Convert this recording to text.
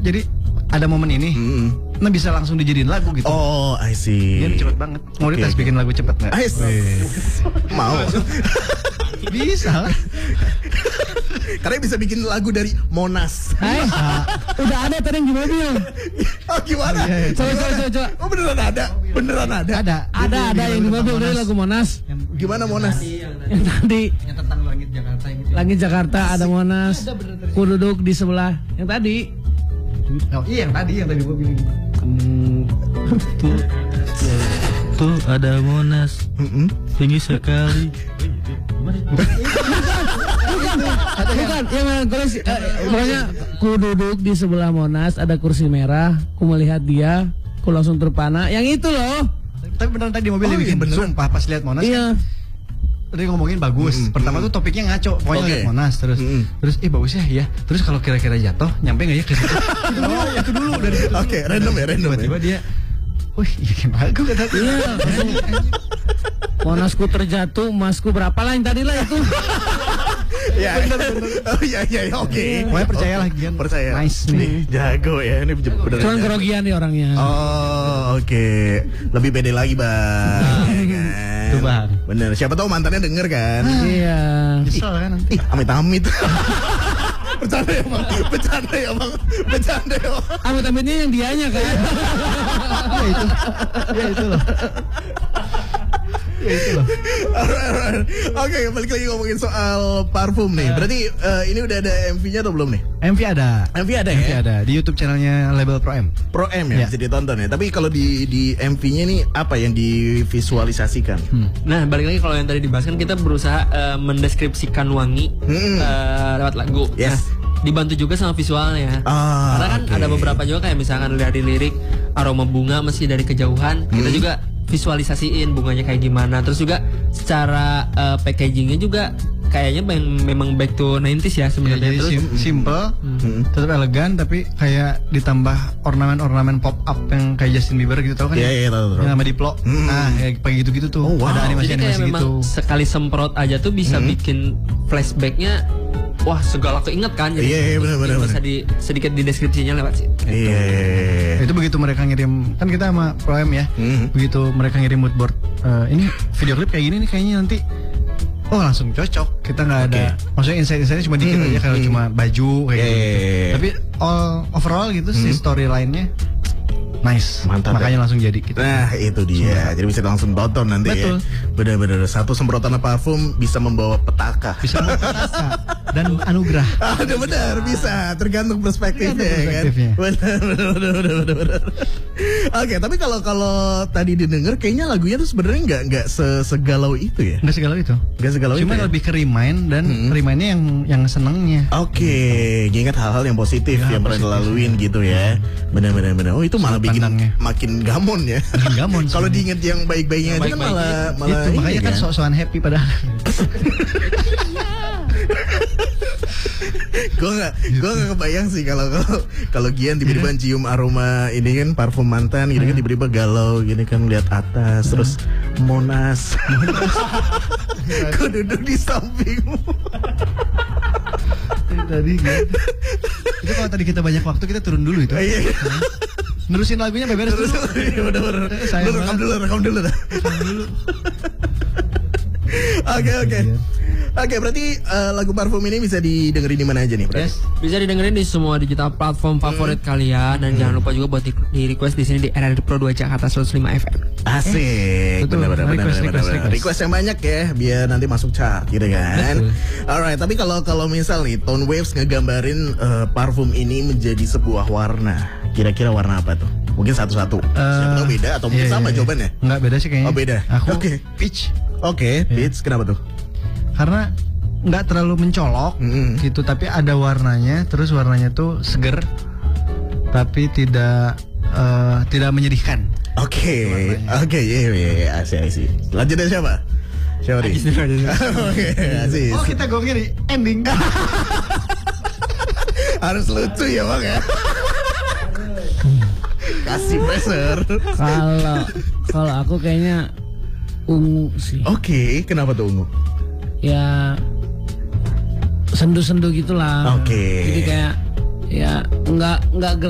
jadi ada momen ini, nah bisa langsung dijadiin lagu gitu. Oh, I see. Dia cepet banget. Mau dites bikin lagu cepet nggak? Mau. Bisa lah. Karena bisa bikin lagu dari Monas. Udah ada tadi yang di mobil. Oh gimana? Coba. Oh beneran ada? Beneran ada? Ada yang di mobil dari lagu Monas. Gimana Monas? Yang tadi. Yang tentang langit Jakarta gitu. Langit Jakarta ada Monas. Ku duduk di sebelah. Yang tadi. Oh iya yang tadi gua bilang. Tuh ada Monas. Tinggi sekali. Bukan, yang mana kursi? Pokoknya ku duduk di sebelah Monas, ada kursi merah, ku melihat dia, ku langsung terpana. Yang itu loh. Tapi beneran tadi di mobil dia bikin. Sumpah pas lihat Monas. Iya. Tadi ngomongin bagus. Pertama tuh topiknya ngaco. Pokoknya lihat Monas terus bagus ya. Terus kalau kira-kira jatuh, nyampe nggak ya ke situ? Itu dulu dari situ. Oke, random ya. Tiba-tiba dia, wih, bikin lagu kata. Iya. Monasku terjatuh, emasku berapa lah yang tadi lah itu. Ya, bener. Oh iya, oke. Pokoknya percayalah Gian. Percaya. Nice nih. Jago ya, ini bener. Cuman kerogian nih orangnya. Oh, oke. Lebih pede lagi, Bang. Tuh, Bang. Bener. Siapa tahu mantannya denger kan? Iya. Kesel kan nanti. Amit-amit. Bercanda ya, Bang. Amit-amitnya yang dianya kan. Ya itu loh. Alright. Oke, balik lagi ngomongin soal parfum nih. Berarti ini udah ada MV-nya atau belum nih? MV ada. MV ada ya? MV ada di YouTube channelnya label Pro M. Pro M ya, bisa ditonton ya. Tapi kalau di MV-nya nih apa yang divisualisasikan? Nah, balik lagi kalau yang tadi dibahas kan kita berusaha mendeskripsikan wangi lewat lagu. Yes. Nah, dibantu juga sama visualnya. Karena kan ada beberapa juga kayak misalkan dari lirik aroma bunga meski dari kejauhan, kita juga visualisasiin bunganya kayak gimana. Terus juga secara packagingnya juga kayaknya memang back to 90s ya sebenarnya. Jadi Terus simple, tetap elegan, tapi kayak ditambah ornamen-ornamen pop up yang kayak Justin Bieber gitu, tau kan? Iya, tahu. Yang sama Diplo. Nah, kayak gitu-gitu tuh. Ada jadi kayak animasi-animasi memang gitu. sekali semprot aja tuh bisa bikin flashbacknya. Wah, segala keinget kan. Jadi Iya, benar. bisa sedikit di deskripsinya lewat sih. Iya. Itu begitu mereka ngirim, kan kita sama Pro M ya. Begitu mereka ngirim mood board, ini video klip kayak gini nih kayaknya nanti. Oh langsung cocok. Kita nggak ada, maksudnya insight-insightnya cuma dikit aja, kalau cuma baju kayak gitu. Tapi overall gitu si storyline-nya nice. Mantap. Makanya langsung jadi gitu. Nah itu dia. Jadi bisa langsung tonton nanti. Betul. Ya. Bener-bener satu semprotan parfum bisa membawa petaka. Bisa merasa dan anugerah. Ada benar bisa tergantung perspektifnya, kan. Benar. Oke, tapi kalau tadi didengar kayaknya lagunya tuh sebenarnya nggak segalau itu ya. Nggak segalau itu. Nggak segalau Cuma itu. Ya? lebih ke remind dan remind-nya yang senengnya. Oke, ingat hal-hal yang positif yang pernah dilaluin gitu ya. Benar. Oh itu malah bikin makin gamon ya. Makin gamon. Kalau diinget yang baik-baiknya aja kan malah itu, makanya kan sok-sokan happy padahal. Gue nggak kebayang sih kalau Gian tiba-tiba cium aroma ini kan parfum mantan gitu kan, tiba-tiba galau gini kan lihat atas terus Monas. Gue duduk di sampingmu. Tadi gitu. Itu kalau tadi kita banyak waktu, kita turun dulu itu. Iya. Nerusin lagunya beres dulu. Bener. Lu rekam dulu dah. Oke, berarti lagu parfum ini bisa didengerin di mana aja nih, Bro? Bisa didengerin di semua digital platform favorit kalian, dan jangan lupa juga buat di request di sini di RRD Pro 2 Jakarta 105 FM. Asik, benar. Request yang banyak ya, biar nanti masuk chart gitu kan. Alright, tapi kalau misal nih Tone Waves ngegambarin parfum ini menjadi sebuah warna, kira-kira warna apa tuh? Mungkin satu-satu. Siapa tahu beda atau mungkin sama jawabannya? Enggak, beda sih kayaknya. Oh beda. Aku peach. Oke, peach. Kenapa tuh? Karena nggak terlalu mencolok gitu, tapi ada warnanya. Terus warnanya tuh seger, tapi tidak menyedihkan. Oke, iya, asik. Lanjutnya siapa? Siapa nih? Oke, asik. Oh, kita gongnya di ending. Harus lucu ya Bang ya. Kasih pressure. Kalau aku kayaknya ungu sih. Oke, kenapa tuh ungu? Ya sendu-sendu gitulah. Oke. Jadi kayak ya nggak